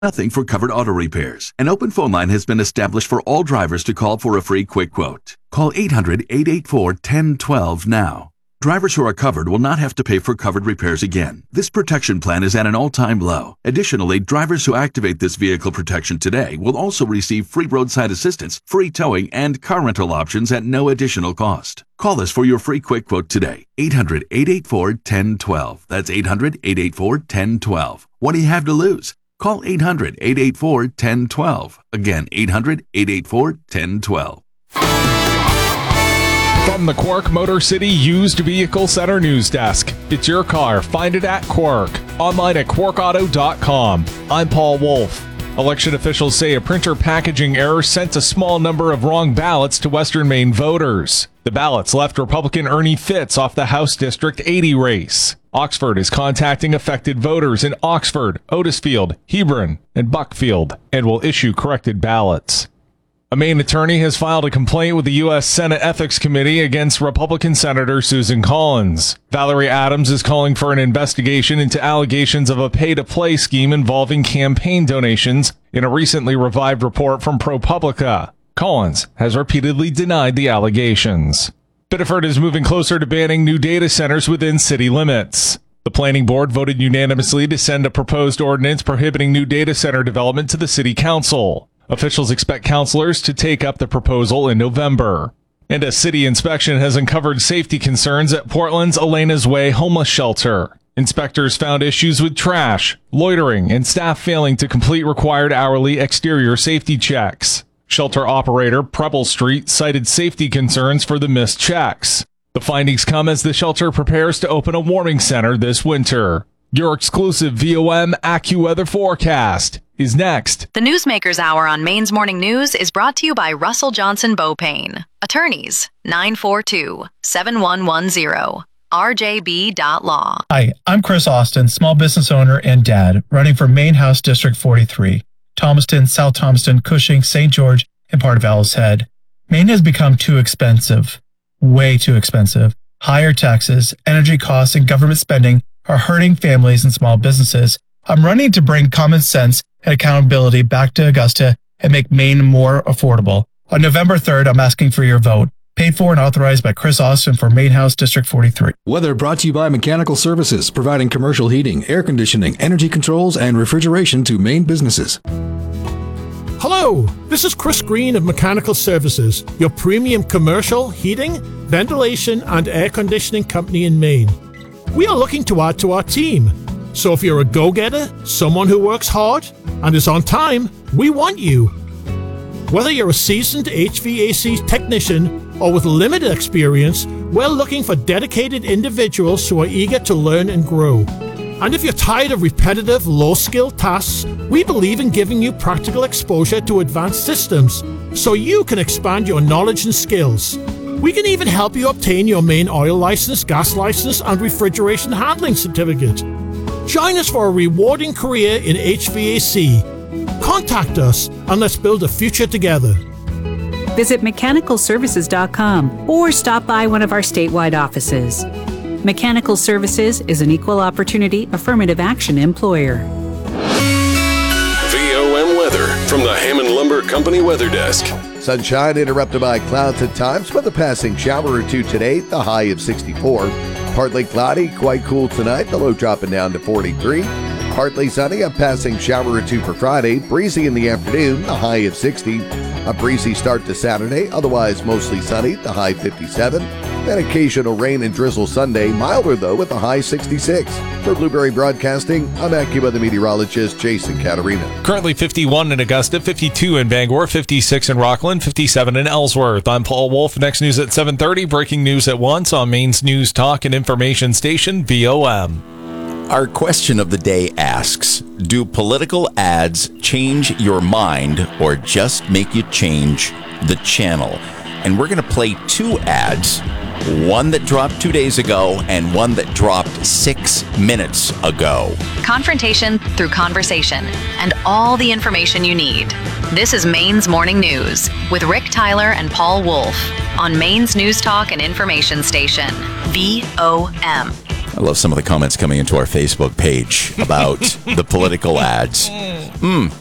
nothing for covered auto repairs. An open phone line has been established for all drivers to call for a free quick quote. Call 800-884-1012 now. Drivers who are covered will not have to pay for covered repairs again. This protection plan is at an all-time low. Additionally, drivers who activate this vehicle protection today will also receive free roadside assistance, free towing, and car rental options at no additional cost. Call us for your free quick quote today. 800-884-1012. That's 800-884-1012. What do you have to lose? Call 800-884-1012. Again, 800-884-1012. From the Quark Motor City Used Vehicle Center News Desk, it's your car. Find it at Quark. Online at quarkauto.com. I'm Paul Wolf. Election officials say a printer packaging error sent a small number of wrong ballots to Western Maine voters. The ballots left Republican Ernie Fitz off the House District 80 race. Oxford is contacting affected voters in Oxford, Otisfield, Hebron, and Buckfield, and will issue corrected ballots. A Maine attorney has filed a complaint with the U.S. Senate Ethics Committee against Republican Senator Susan Collins. Valerie Adams is calling for an investigation into allegations of a pay-to-play scheme involving campaign donations in a recently revived report from ProPublica. Collins has repeatedly denied the allegations. Biddeford is moving closer to banning new data centers within city limits. The planning board voted unanimously to send a proposed ordinance prohibiting new data center development to the city council. Officials expect councilors to take up the proposal in November. And a city inspection has uncovered safety concerns at Portland's Elena's Way homeless shelter. Inspectors found issues with trash, loitering, and staff failing to complete required hourly exterior safety checks. Shelter operator Preble Street cited safety concerns for the missed checks. The findings come as the shelter prepares to open a warming center this winter. Your exclusive VOM AccuWeather forecast is next. The Newsmakers Hour on Maine's Morning News is brought to you by Russell Johnson Beaupain. Attorneys, 942-7110. rjb.law. Hi, I'm Chris Austin, small business owner and dad, running for Maine House District 43, Thomaston, South Thomaston, Cushing, St. George, and part of Owl's Head. Maine has become too expensive, way too expensive. Higher taxes, energy costs, and government spending are hurting families and small businesses. I'm running to bring common sense and accountability back to Augusta and make Maine more affordable. On November 3rd, I'm asking for your vote. Paid for and authorized by Chris Austin for Maine House District 43. Weather brought to you by Mechanical Services, providing commercial heating, air conditioning, energy controls, and refrigeration to Maine businesses. Hello, this is Chris Green of Mechanical Services, your premium commercial heating, ventilation, and air conditioning company in Maine. We are looking to add to our team. So if you're a go-getter, someone who works hard, and is on time, we want you. Whether you're a seasoned HVAC technician or with limited experience, we're looking for dedicated individuals who are eager to learn and grow. And if you're tired of repetitive, low-skill tasks, we believe in giving you practical exposure to advanced systems so you can expand your knowledge and skills. We can even help you obtain your Maine oil license, gas license, and refrigeration handling certificate. Join us for a rewarding career in HVAC. Contact us and let's build a future together. Visit mechanicalservices.com or stop by one of our statewide offices. Mechanical Services is an equal opportunity affirmative action employer. VOM weather from the Hammond Lumber Company Weather Desk. Sunshine interrupted by clouds at times, with a passing shower or two today, the high of 64. Partly cloudy, quite cool tonight, the low dropping down to 43. Partly sunny, a passing shower or two for Friday. Breezy in the afternoon, the high of 60. A breezy start to Saturday, otherwise mostly sunny, the high 57. Then occasional rain and drizzle Sunday, milder though with a high 66. For Blueberry Broadcasting, I'm AccuWeather meteorologist Jason Caterina. Currently 51 in Augusta, 52 in Bangor, 56 in Rockland, 57 in Ellsworth. I'm Paul Wolf. Next news at 7:30. Breaking news at once on Maine's news talk and information station, VOM. Our question of the day asks, do political ads change your mind or just make you change the channel? And we're going to play two ads, one that dropped 2 days ago and one that dropped 6 minutes ago. Confrontation through conversation and all the information you need. This is Maine's Morning News with Rick Tyler and Paul Wolf on Maine's news talk and information station, VOM. I love some of the comments coming into our Facebook page about the political ads.